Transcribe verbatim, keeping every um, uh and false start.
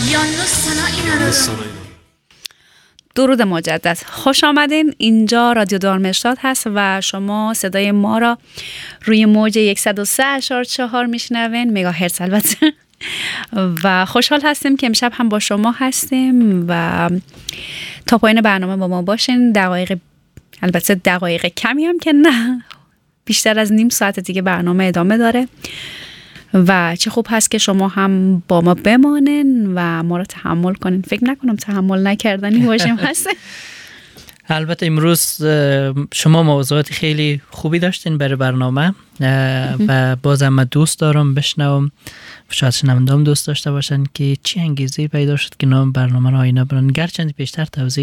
درود مجدد، خوش آمدین. اینجا رادیو دارمشتاد هست و شما صدای ما را روی موج صد و سه اشار چهار میشنوین، مگاهرتز البته. و خوشحال هستیم که امشب هم با شما هستیم و تا پایان برنامه با ما باشین. دقایق البته دقایق کمی هم که نه، بیشتر از نیم ساعت دیگه برنامه ادامه داره و چه خوب هست که شما هم با ما بمانین و ما رو تحمل کنین. فکر نکنم تحمل نکردنی باشیم هست. البته امروز شما موضوعات خیلی خوبی داشتین برای برنامه و بازم من دوست دارم بشنوم، شاید شنونده‌ام دوست داشته باشن که چی انگیزه پیدا شد که نام برنامه رو آینه برن. گرچند بیشتر توضیح